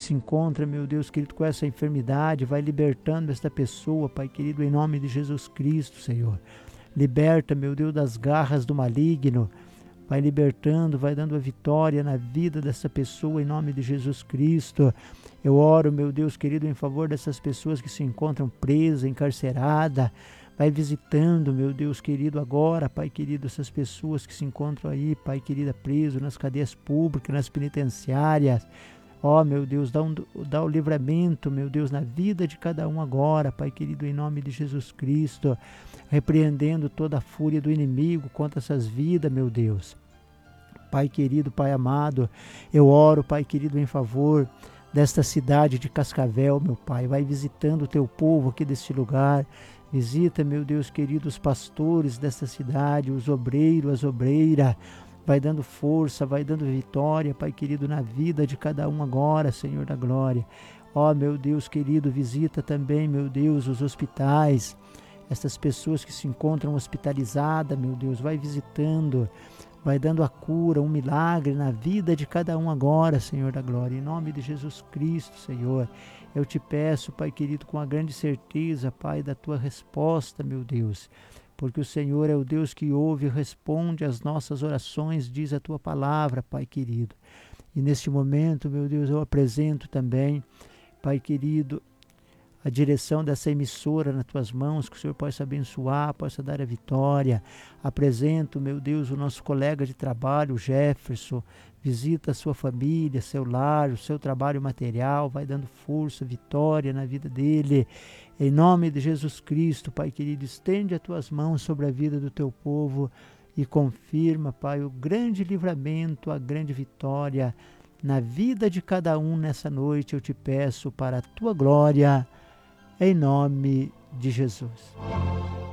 se encontra, meu Deus querido, com essa enfermidade, vai libertando esta pessoa, Pai querido, em nome de Jesus Cristo, Senhor. Liberta, meu Deus, das garras do maligno, vai libertando, vai dando a vitória na vida dessa pessoa, em nome de Jesus Cristo. Eu oro, meu Deus querido, em favor dessas pessoas que se encontram presas, encarceradas. Vai visitando, meu Deus querido, agora, Pai querido, essas pessoas que se encontram aí, Pai querido, preso nas cadeias públicas, nas penitenciárias. Ó, meu Deus, dá o livramento, meu Deus, na vida de cada um agora, Pai querido, em nome de Jesus Cristo, repreendendo toda a fúria do inimigo contra essas vidas, meu Deus. Pai querido, Pai amado, eu oro, Pai querido, em favor desta cidade de Cascavel, meu Pai. Vai visitando o teu povo aqui deste lugar. Visita, meu Deus querido, os pastores desta cidade, os obreiros, as obreiras. Vai dando força, vai dando vitória, Pai querido, na vida de cada um agora, Senhor da glória. Ó, meu Deus querido, visita também, meu Deus, os hospitais. Essas pessoas que se encontram hospitalizadas, meu Deus, vai visitando, vai dando a cura, um milagre na vida de cada um agora, Senhor da glória. Em nome de Jesus Cristo, Senhor, eu te peço, Pai querido, com a grande certeza, Pai, da tua resposta, meu Deus, porque o Senhor é o Deus que ouve e responde às nossas orações, diz a tua palavra, Pai querido. E neste momento, meu Deus, eu apresento também, Pai querido, a direção dessa emissora nas tuas mãos, que o Senhor possa abençoar, possa dar a vitória. Apresento, meu Deus, o nosso colega de trabalho, o Jefferson. Visita a sua família, seu lar, o seu trabalho material, vai dando força, vitória na vida dele. Em nome de Jesus Cristo, Pai querido, estende as tuas mãos sobre a vida do teu povo e confirma, Pai, o grande livramento, a grande vitória na vida de cada um nessa noite. Eu te peço para a tua glória, em nome de Jesus.